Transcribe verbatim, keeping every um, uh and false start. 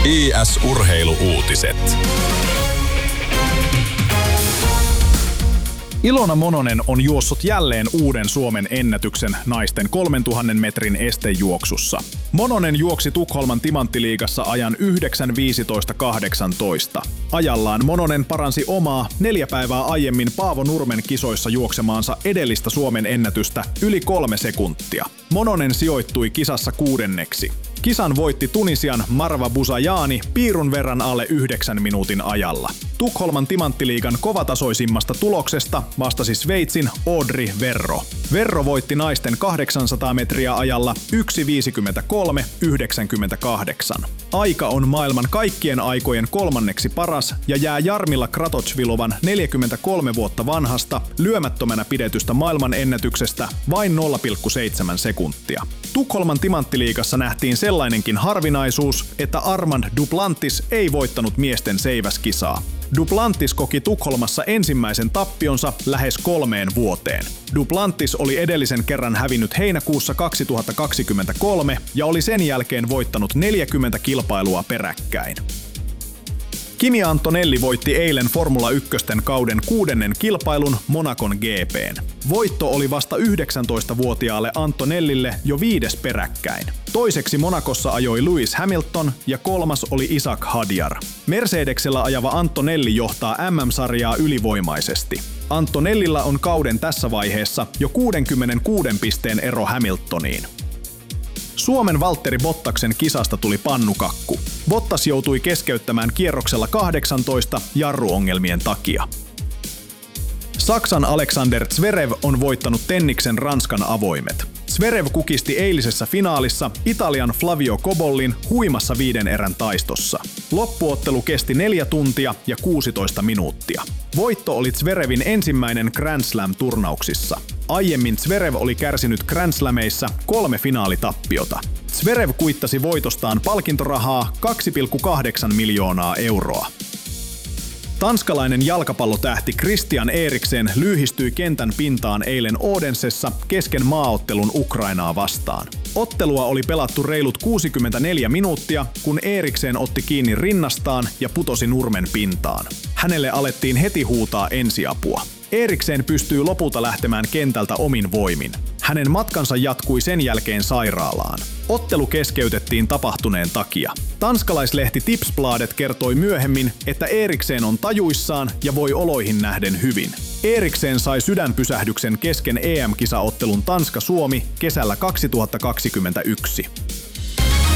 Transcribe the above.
I S-urheiluuutiset. Ilona Mononen on juossut jälleen uuden Suomen ennätyksen naisten kolmentuhannen metrin estejuoksussa. Mononen juoksi Tukholman Timanttiliigassa ajan yhdeksän viisitoista kahdeksantoista. Ajallaan Mononen paransi omaa neljä päivää aiemmin Paavo Nurmen kisoissa juoksemaansa edellistä Suomen ennätystä yli kolme sekuntia. Mononen sijoittui kisassa kuudenneksi. Kisan voitti Tunisian Marwa Bouzayani piirun verran alle yhdeksän minuutin ajalla. Tukholman Timanttiliigan kovatasoisimmasta tuloksesta vastasi Sveitsin Audrey Verro. Verro voitti naisten kahdeksansataa metriä ajalla yksi viisikymmentäkolme yhdeksänkymmentäkahdeksan. Aika on maailman kaikkien aikojen kolmanneksi paras ja jää Jarmila Kratochvilovan neljäkymmentäkolme vuotta vanhasta lyömättömänä pidetystä maailman ennätyksestä vain nolla pilkku seitsemän sekuntia. Tukholman Timanttiliigassa nähtiin sellainenkin harvinaisuus, että Armand Duplantis ei voittanut miesten seiväskisaa. Duplantis koki Tukholmassa ensimmäisen tappionsa lähes kolmeen vuoteen. Duplantis oli edellisen kerran hävinnyt heinäkuussa kaksituhattakaksikymmentäkolme ja oli sen jälkeen voittanut neljäkymmentä kilpailua peräkkäin. Kimi Antonelli voitti eilen Formula ykkösten kauden kuudennen kilpailun Monacon G P:n. Voitto oli vasta yhdeksäntoistavuotiaalle Antonellille jo viides peräkkäin. Toiseksi Monacossa ajoi Lewis Hamilton ja kolmas oli Isaac Hadjar. Mercedeksellä ajava Antonelli johtaa M M-sarjaa ylivoimaisesti. Antonellilla on kauden tässä vaiheessa jo kuudenkymmenenkuuden pisteen ero Hamiltoniin. Suomen Valtteri Bottaksen kisasta tuli pannukakku. Bottas joutui keskeyttämään kierroksella kahdeksantoista jarruongelmien takia. Saksan Alexander Zverev on voittanut tenniksen Ranskan avoimet. Zverev kukisti eilisessä finaalissa Italian Flavio Cobollin huimassa viiden erän taistossa. Loppuottelu kesti neljä tuntia ja kuusitoista minuuttia. Voitto oli Zverevin ensimmäinen Grand Slam-turnauksissa. Aiemmin Zverev oli kärsinyt Grand Slameissa kolme finaalitappiota. Zverev kuittasi voitostaan palkintorahaa kaksi pilkku kahdeksan miljoonaa euroa. Tanskalainen jalkapallotähti Christian Eriksen lyhistyi kentän pintaan eilen Odensessa kesken maaottelun Ukrainaa vastaan. Ottelua oli pelattu reilut kuusikymmentäneljä minuuttia, kun Eriksen otti kiinni rinnastaan ja putosi nurmen pintaan. Hänelle alettiin heti huutaa ensiapua. Eriksen pystyy lopulta lähtemään kentältä omin voimin. Hänen matkansa jatkui sen jälkeen sairaalaan. Ottelu keskeytettiin tapahtuneen takia. Tanskalaislehti Tipsbladet kertoi myöhemmin, että Eriksen on tajuissaan ja voi oloihin nähden hyvin. Eriksen sai sydänpysähdyksen kesken E M-kisaottelun Tanska-Suomi kesällä kaksituhattakaksikymmentäyksi.